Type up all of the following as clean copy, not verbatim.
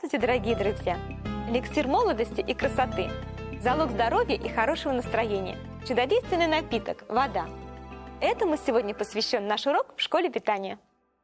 Здравствуйте, дорогие друзья! Эликсир молодости и красоты. Залог здоровья и хорошего настроения. Чудодейственный напиток – вода. Этому сегодня посвящен наш урок в школе питания.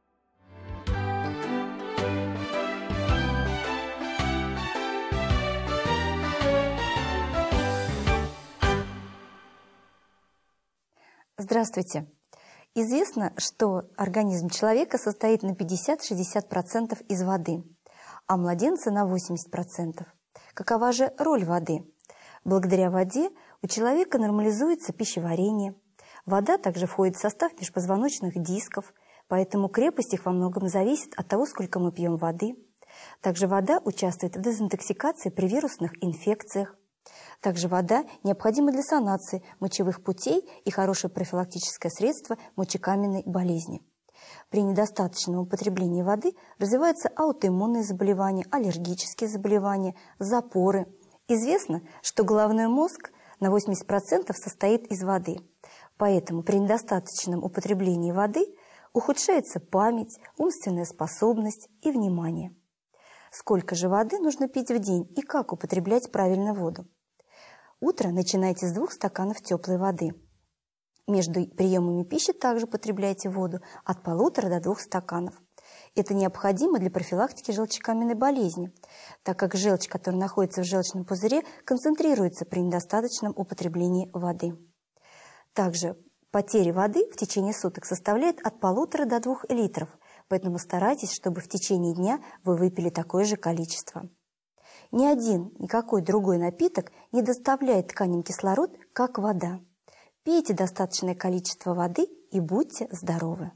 Здравствуйте! Известно, что организм человека состоит на 50-60% из воды, а младенца на 80%. Какова же роль воды? Благодаря воде у человека нормализуется пищеварение. Вода также входит в состав межпозвоночных дисков, поэтому крепость их во многом зависит от того, сколько мы пьем воды. Также вода участвует в дезинтоксикации при вирусных инфекциях. Также вода необходима для санации мочевых путей и хорошее профилактическое средство мочекаменной болезни. При недостаточном употреблении воды развиваются аутоиммунные заболевания, аллергические заболевания, запоры. Известно, что головной мозг на 80% состоит из воды. Поэтому при недостаточном употреблении воды ухудшается память, умственная способность и внимание. Сколько же воды нужно пить в день и как употреблять правильно воду? Утро начинайте с 2 стаканов теплой воды. Между приемами пищи также потребляйте воду от 1,5 до 2 стаканов. Это необходимо для профилактики желчекаменной болезни, так как желчь, которая находится в желчном пузыре, концентрируется при недостаточном употреблении воды. Также потеря воды в течение суток составляет от 1,5 до 2 литров, поэтому старайтесь, чтобы в течение дня вы выпили такое же количество. Никакой другой напиток не доставляет тканям кислород, как вода. Пейте достаточное количество воды и будьте здоровы!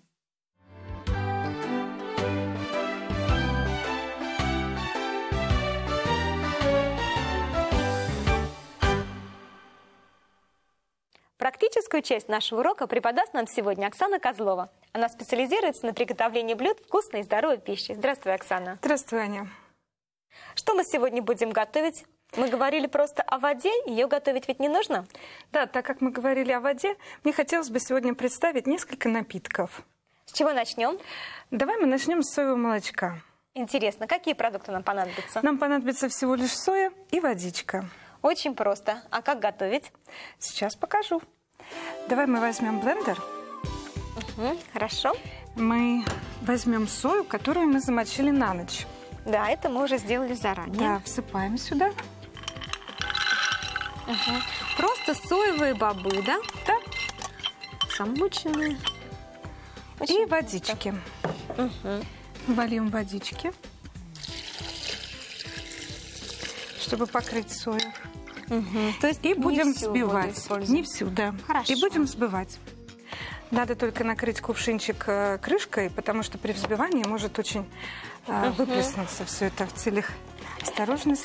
Практическую часть нашего урока преподаст нам сегодня Оксана Козлова. Она специализируется на приготовлении блюд вкусной и здоровой пищи. Здравствуй, Оксана. Здравствуй, Аня. Что мы сегодня будем готовить? Мы говорили просто о воде, ее готовить ведь не нужно? Да, так как мы говорили о воде, мне хотелось бы сегодня представить несколько напитков. С чего начнем? Давай мы начнем с соевого молочка. Интересно, какие продукты нам понадобятся? Нам понадобится всего лишь соя и водичка. Очень просто. А как готовить? Сейчас покажу. Давай мы возьмем блендер. Хорошо. Мы возьмем сою, которую мы замочили на ночь. Да, это мы уже сделали заранее. Да, всыпаем сюда. Просто соевые бобы, да? Да. Замоченные. И водички. Вольем водички, чтобы покрыть сою. То есть и будем взбивать. Не всю, да. Хорошо. И будем взбивать. Надо только накрыть кувшинчик крышкой, потому что при взбивании может очень выплеснуться все это в целях осторожности.